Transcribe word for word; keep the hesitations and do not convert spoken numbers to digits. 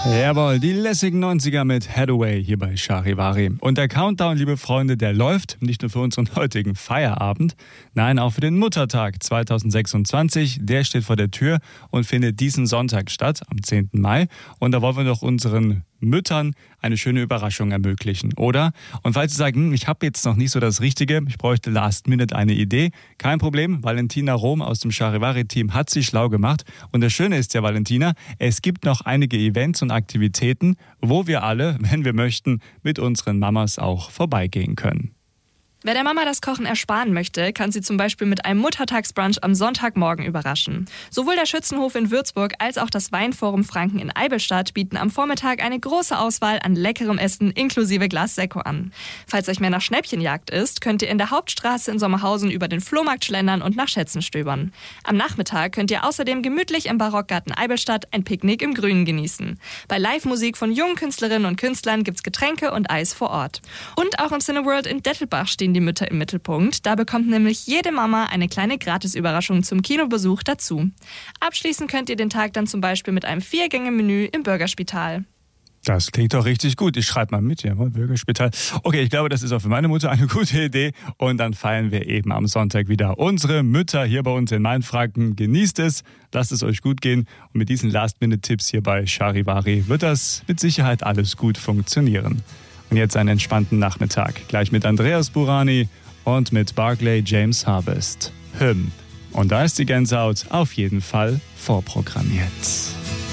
Jawohl, die lässigen neunziger mit Hathaway hier bei Charivari. Und der Countdown, liebe Freunde, der läuft nicht nur für unseren heutigen Feierabend, nein, auch für den Muttertag zweitausendsechsundzwanzig. Der steht vor der Tür und findet diesen Sonntag statt, am zehnten Mai. Und da wollen wir doch unseren Müttern eine schöne Überraschung ermöglichen, oder? Und falls Sie sagen, hm, ich habe jetzt noch nicht so das Richtige, ich bräuchte last minute eine Idee, kein Problem, Valentina Rom aus dem Charivari-Team hat sich schlau gemacht. Und das Schöne ist ja, Valentina, es gibt noch einige Events und Aktivitäten, wo wir alle, wenn wir möchten, mit unseren Mamas auch vorbeigehen können. Wer der Mama das Kochen ersparen möchte, kann sie zum Beispiel mit einem Muttertagsbrunch am Sonntagmorgen überraschen. Sowohl der Schützenhof in Würzburg als auch das Weinforum Franken in Eibelstadt bieten am Vormittag eine große Auswahl an leckerem Essen inklusive Glas Sekko an. Falls euch mehr nach Schnäppchenjagd ist, könnt ihr in der Hauptstraße in Sommerhausen über den Flohmarkt schlendern und nach Schätzen stöbern. Am Nachmittag könnt ihr außerdem gemütlich im Barockgarten Eibelstadt ein Picknick im Grünen genießen. Bei Live-Musik von jungen Künstlerinnen und Künstlern gibt's Getränke und Eis vor Ort. Und auch im Cineworld in Dettelbach stehen die Mütter im Mittelpunkt. Da bekommt nämlich jede Mama eine kleine Gratisüberraschung zum Kinobesuch dazu. Abschließen könnt ihr den Tag dann zum Beispiel mit einem Vier-Gänge-Menü im Bürgerspital. Das klingt doch richtig gut. Ich schreibe mal mit, jawohl, Bürgerspital. Okay, ich glaube, das ist auch für meine Mutter eine gute Idee. Und dann feiern wir eben am Sonntag wieder unsere Mütter hier bei uns in Mainfranken. Genießt es, lasst es euch gut gehen. Und mit diesen Last-Minute-Tipps hier bei Charivari wird das mit Sicherheit alles gut funktionieren. Und jetzt einen entspannten Nachmittag. Gleich mit Andreas Burani und mit Barclay James Harvest. Hymn. Und da ist die Gänsehaut auf jeden Fall vorprogrammiert.